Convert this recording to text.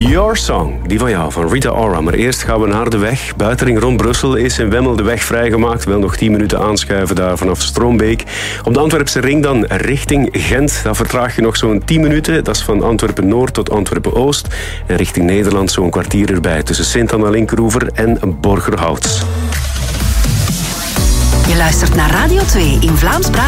Your Song, die van jou, van Rita Ora. Maar eerst gaan we naar de weg. Buitenring rond Brussel is in Wemmel de weg vrijgemaakt. Wel nog 10 minuten aanschuiven daar vanaf Stroombeek. Op de Antwerpse ring dan richting Gent. Dan vertraag je nog zo'n 10 minuten. Dat is van Antwerpen-Noord tot Antwerpen-Oost. En richting Nederland zo'n kwartier erbij. Tussen Sint-Anna-Linkeroever en Borgerhout. Je luistert naar Radio 2 in Vlaams-Brabant.